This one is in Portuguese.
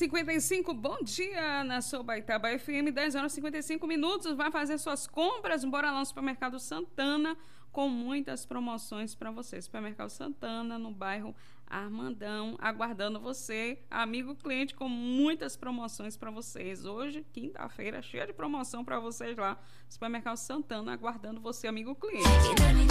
10h55, bom dia na sua Baitaba FM, 10h55, vai fazer suas compras, bora lá no Supermercado Santana, com muitas promoções para você. Supermercado Santana, no bairro Armandão, aguardando você, amigo cliente, com muitas promoções para vocês. Hoje, quinta-feira, cheia de promoção para vocês lá. Supermercado Santana, aguardando você, amigo cliente.